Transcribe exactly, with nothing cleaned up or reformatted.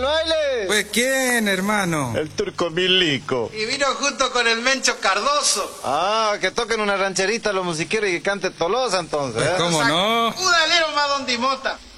al baile? Pues ¿quién, hermano? El Turco Milico. Y vino junto con el Mencho Cardoso. Ah, que toquen una rancherita los musiqueros y que cante Tolosa entonces. Pues ¿eh? cómo no. Udalero más Don Dimota.